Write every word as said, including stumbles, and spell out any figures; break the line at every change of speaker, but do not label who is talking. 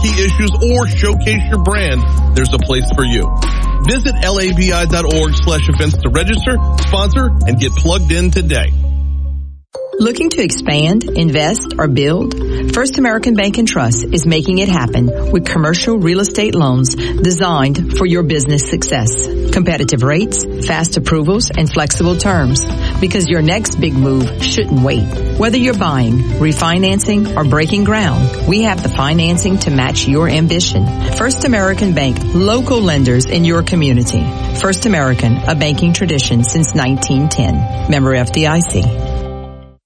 key issues, or showcase your brand, there's a place for you. Visit labi.org slash events to register, sponsor, and get plugged in today.
Looking to expand, invest, or build? First American Bank and Trust is making it happen with commercial real estate loans designed for your business success. Competitive rates, fast approvals, and flexible terms. Because your next big move shouldn't wait. Whether you're buying, refinancing, or breaking ground, we have the financing to match your ambition. First American Bank, local lenders in your community. First American, a banking tradition since nineteen ten. Member F D I C.